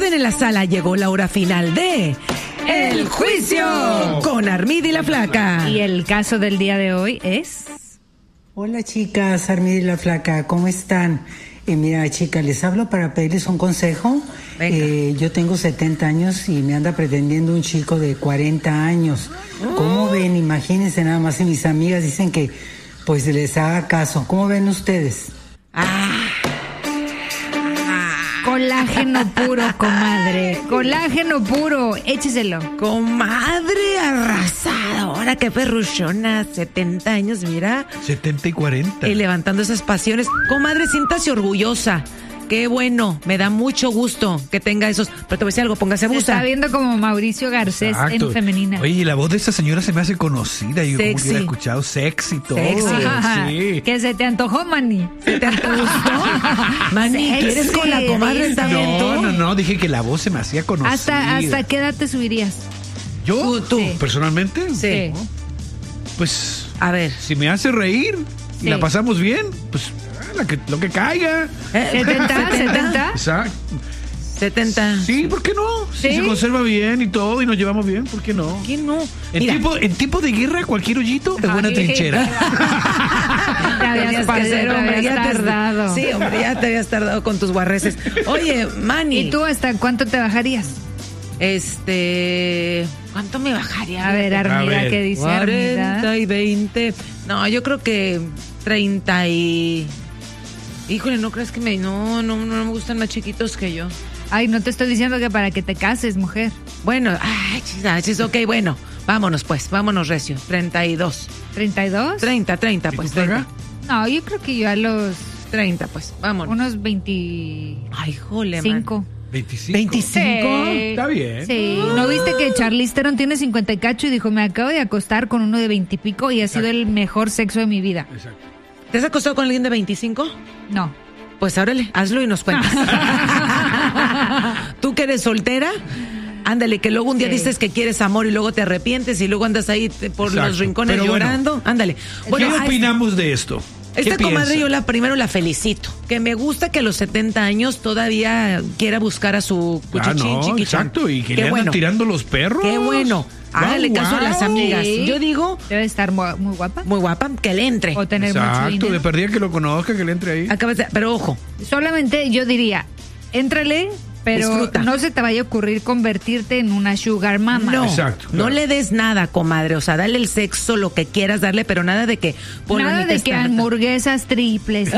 orden en la sala, llegó la hora final de El Juicio con Armida y la Flaca. Y el caso del día de hoy es... Hola chicas, Armida y la Flaca, ¿cómo están? Mira chicas, les hablo para pedirles un consejo. Yo tengo 70 años y me anda pretendiendo un chico de 40 años. ¿Cómo ven? Imagínense nada más, y mis amigas dicen que pues les haga caso. ¿Cómo ven ustedes? Colágeno puro, comadre. Colágeno puro. Écheselo. Comadre arrasadora, qué perruchona. 70 años, mira. 70 y 40. Y levantando esas pasiones. Comadre, siéntase orgullosa. Qué bueno, me da mucho gusto que tenga esos. Pero te voy a decir algo, póngase busa. Se está viendo como Mauricio Garcés. Exacto. En femenina. Oye, y la voz de esta señora se me hace conocida. Yo como Sexy. hubiera escuchado sexy todo. Sexy. Sí. Que se te antojó, Manny. ¿Te gustó? Mani, ¿quieres con la comadre también tú? No, dije que la voz se me hacía conocida. ¿Hasta qué edad te subirías? ¿Yo? Tú. Sí. ¿Personalmente? Sí. Pues, A ver. si me hace reír y Sí. la pasamos bien, pues lo que caiga. 70. Exacto. 70. Sí, ¿por qué no? Si ¿Sí? se conserva bien y todo y nos llevamos bien, ¿por qué no? ¿Quién no? En tiempo de guerra, cualquier hoyito es buena Ay. trinchera. Te habías pasado, hombre, ya te tardado. Sí, hombre, ya te habías tardado con tus guarreces. Oye, Manny. ¿Y tú hasta cuánto te bajarías? ¿Cuánto me bajaría? A ver, Armida, ver. ¿qué dice 40 Armida? y 20. No, yo creo que 30 y... Híjole, ¿no crees que no me gustan más chiquitos que yo? Ay, no te estoy diciendo que para que te cases, mujer. Bueno, ok, bueno. Vámonos pues, vámonos recio. 32. ¿32? 30, ¿Y pues. tú, Flaca? 30. No, yo creo que yo a los 30, pues, vámonos. unos 25. Ay, jole, man. 25. ¿25? Sí. Está bien. Sí. ¿No viste que Charlize Theron tiene 50 y cacho y dijo, me acabo de acostar con uno de 20 y pico y ha sido el mejor sexo de mi vida? Exacto. ¿Te has acostado con alguien de 25? No. Pues órale, hazlo y nos cuentas. Tú que eres soltera, ándale, que luego un día Sí. dices que quieres amor y luego te arrepientes y luego andas ahí por Exacto. los rincones Pero bueno, llorando. Ándale. ¿Qué opinamos de esto? Esta ¿Qué comadre piensa? yo primero la felicito. Que me gusta que a los 70 años todavía quiera buscar a su cuchichín chiquichín. exacto, y que Qué le andan bueno. tirando los perros. Qué bueno. Hágale caso a las amigas. Sí. Yo digo, Debe estar muy guapa. muy guapa, que le entre. O tener mucho Exacto, dinero. de perdida que lo conozca, que le entre ahí. Pero ojo, Solamente yo diría, éntrale, pero Disfruta. no se te vaya a ocurrir convertirte en una sugar mama. no, Exacto, no claro. le des nada, comadre. O sea, dale el sexo, lo que quieras darle, pero nada de que... ponle Nada mi de que testamento. hamburguesas triples.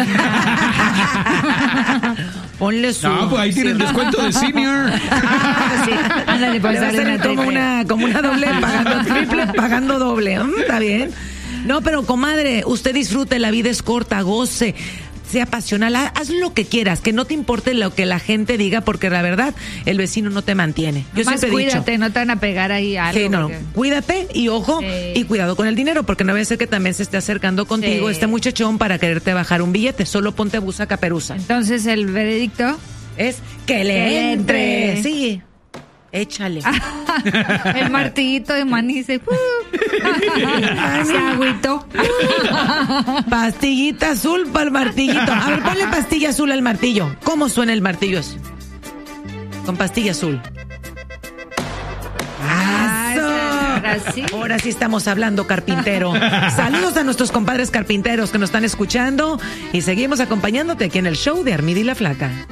Ponle su... No, pues ahí tienen descuento de senior. Sí. Ándale, pues Le va a dale salir una triple. como una doble, pagando triple, pagando doble. Está bien. No, pero comadre, usted disfrute, la vida es corta, goce, sea pasional, haz lo que quieras, que no te importe lo que la gente diga, porque la verdad, el vecino no te mantiene. Yo Más siempre he dicho. cuídate, no te van a pegar ahí algo. Sí, no, porque- cuídate y ojo, Sí. y cuidado con el dinero, porque no vaya a ser que también se esté acercando contigo Sí. este muchachón para quererte bajar un billete. Solo ponte busa caperuza. Entonces el veredicto, Es que le entre. Sí, échale. el martillito de maní se agüitó. Pastillita azul para el martillito. A ver, ponle pastilla azul al martillo. ¿Cómo suena el martillo? Con pastilla azul. Ahora sí estamos hablando, carpintero. Saludos a nuestros compadres carpinteros que nos están escuchando y seguimos acompañándote aquí en el show de Armida y la Flaca.